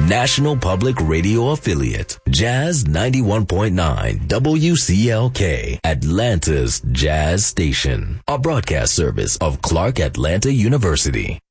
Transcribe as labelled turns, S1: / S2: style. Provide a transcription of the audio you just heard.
S1: National Public Radio affiliate, Jazz 91.9 WCLK, Atlanta's Jazz Station, a broadcast service of Clark Atlanta University.